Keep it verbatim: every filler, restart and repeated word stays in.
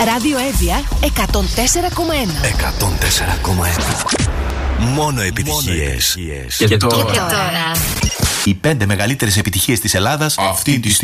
Ράδιο Εύβοια εκατόν τέσσερα κόμμα ένα. εκατόν τέσσερα κόμμα ένα. Μόνο επιτυχίες. Και, και τώρα. τώρα. Οι πέντε μεγαλύτερες επιτυχίες της Ελλάδας αυτή τη στιγμή.